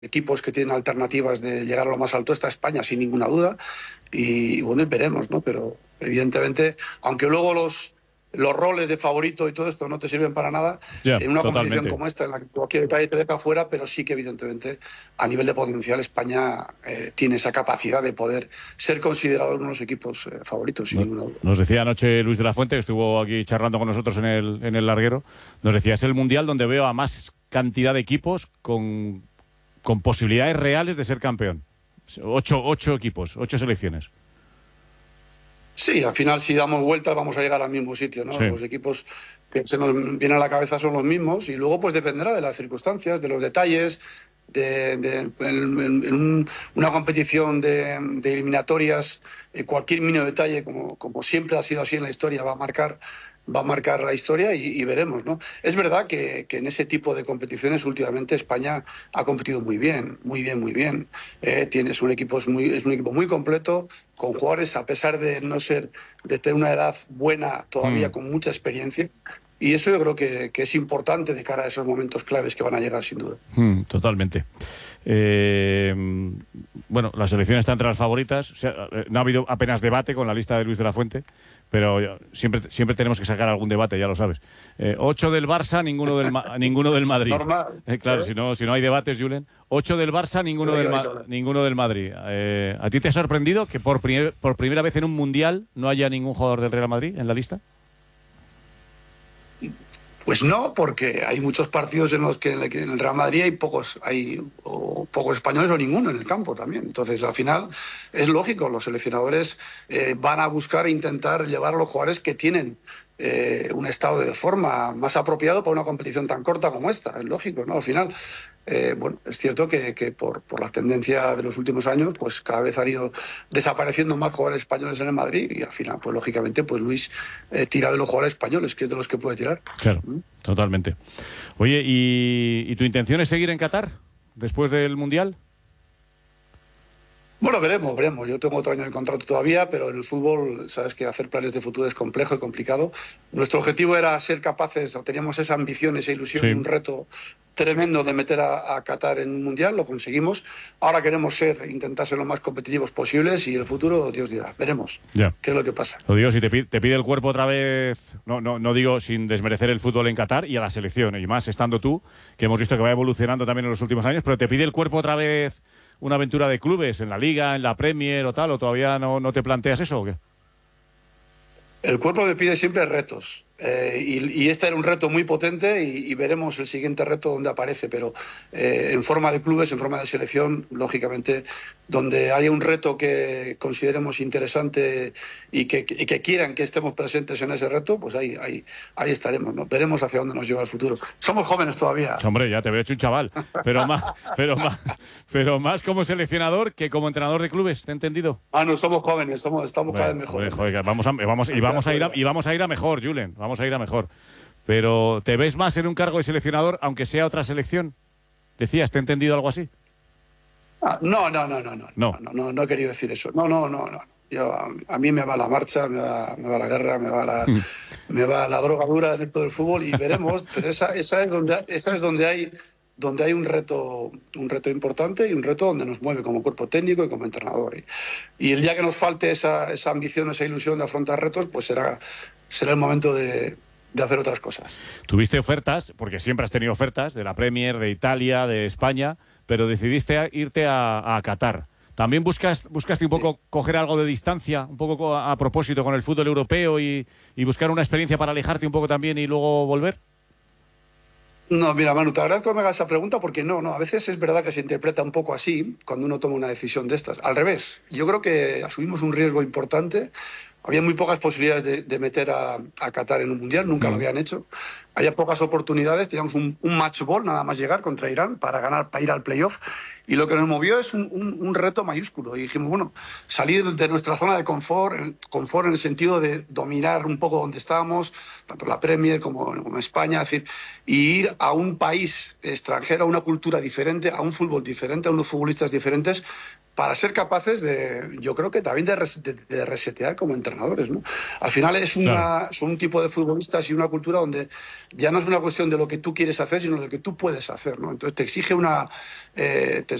equipos que tienen alternativas de llegar a lo más alto está España, sin ninguna duda. Y bueno, veremos, ¿no? Pero evidentemente, aunque luego los roles de favorito y todo esto no te sirven para nada, Ya, en una competición totalmente. como esta, en la que cualquier país te deja fuera, pero sí que evidentemente a nivel de potencial España tiene esa capacidad de poder ser considerado uno de los equipos favoritos, sin ninguna duda. Nos decía anoche Luis de la Fuente, que estuvo aquí charlando con nosotros en el larguero, nos decía, es el Mundial donde veo a más cantidad de equipos con posibilidades reales de ser campeón. Ocho equipos, 8 selecciones. Sí, al final si damos vueltas vamos a llegar al mismo sitio, ¿no? Sí. Los equipos que se nos vienen a la cabeza son los mismos y luego pues dependerá de las circunstancias, de los detalles, una competición de eliminatorias, cualquier mínimo detalle, como siempre ha sido así en la historia, va a marcar la historia y veremos, ¿no? Es verdad que en ese tipo de competiciones últimamente España ha competido muy bien, muy bien, muy bien. Es un equipo muy completo, con jugadores, a pesar de tener una edad buena, todavía con mucha experiencia. Y eso yo creo que es importante de cara a esos momentos claves que van a llegar, sin duda. Totalmente. Bueno, la selección está entre las favoritas. O sea, no ha habido apenas debate con la lista de Luis de la Fuente, pero siempre tenemos que sacar algún debate, ya lo sabes. 8 del Barça, ninguno del Madrid. Normal. Claro, si no hay debates, Julen. 8 del Barça, ninguno del Madrid. ¿A ti te ha sorprendido que por primera vez en un Mundial no haya ningún jugador del Real Madrid en la lista? Pues no, porque hay muchos partidos en los que en el Real Madrid hay pocos españoles o ninguno en el campo también. Entonces, al final, es lógico, los seleccionadores van a buscar e intentar llevar a los jugadores que tienen un estado de forma más apropiado para una competición tan corta como esta. Es lógico, ¿no? Al final, bueno, es cierto que por la tendencia de los últimos años, pues cada vez han ido desapareciendo más jugadores españoles en el Madrid y al final, pues lógicamente, pues Luis tira de los jugadores españoles, que es de los que puede tirar. Claro, totalmente. Oye, ¿y tu intención es seguir en Qatar después del Mundial? Bueno, veremos. Yo tengo otro año de contrato todavía, pero en el fútbol, sabes que hacer planes de futuro es complejo y complicado. Nuestro objetivo era ser capaces, o teníamos esa ambición, esa ilusión y un reto tremendo de meter a Qatar en un mundial, lo conseguimos. Ahora queremos intentar ser lo más competitivos posibles y el futuro, Dios dirá. Veremos qué es lo que pasa. Lo digo, si te pide el cuerpo otra vez, no digo sin desmerecer el fútbol en Qatar y a la selección, y más estando tú, que hemos visto que va evolucionando también en los últimos años, pero te pide el cuerpo otra vez una aventura de clubes en la Liga, en la Premier o tal, o todavía no te planteas eso o qué? El cuerpo me pide siempre retos. Y este era un reto muy potente y veremos el siguiente reto donde aparece, pero en forma de clubes, en forma de selección, lógicamente, donde haya un reto que consideremos interesante y que quieran que estemos presentes en ese reto, pues ahí estaremos, ¿no? Veremos hacia dónde nos lleva el futuro. Somos jóvenes todavía. Hombre, ya te veo hecho un chaval, pero más como seleccionador que como entrenador de clubes, ¿te he entendido? No, somos jóvenes, estamos cada vez mejor. Joder, vamos a ir a mejor, Julen. Vamos a ir a mejor. Pero ¿te ves más en un cargo de seleccionador, aunque sea otra selección? Decías, ¿te he entendido algo así? No he querido decir eso. No. A mí me va la marcha, me va la guerra, me va la droga dura dentro del fútbol y veremos, pero esa es donde hay un reto importante y un reto donde nos mueve como cuerpo técnico y como entrenador. Y el día que nos falte esa ambición, esa ilusión de afrontar retos, pues será el momento de hacer otras cosas. Tuviste ofertas, porque siempre has tenido ofertas, de la Premier, de Italia, de España, pero decidiste irte a Qatar. ¿También buscaste un poco coger algo de distancia, un poco a propósito con el fútbol europeo y buscar una experiencia para alejarte un poco también y luego volver? No, mira, Manu, te agradezco que me hagas esa pregunta porque a veces es verdad que se interpreta un poco así cuando uno toma una decisión de estas. Al revés, yo creo que asumimos un riesgo importante. Había muy pocas posibilidades de meter a Qatar en un mundial, nunca lo habían hecho. Había pocas oportunidades, teníamos un match ball nada más llegar contra Irán para ir al playoff. Y lo que nos movió es un reto mayúsculo. Y dijimos, bueno, salir de nuestra zona de confort en el sentido de dominar un poco donde estábamos, tanto la Premier como en España, es decir, y ir a un país extranjero, a una cultura diferente, a un fútbol diferente, a unos futbolistas diferentes, para ser capaces yo creo que también de resetear como entrenadores, ¿no? Al final son un tipo de futbolistas y una cultura donde ya no es una cuestión de lo que tú quieres hacer, sino de lo que tú puedes hacer, ¿no? Entonces te exige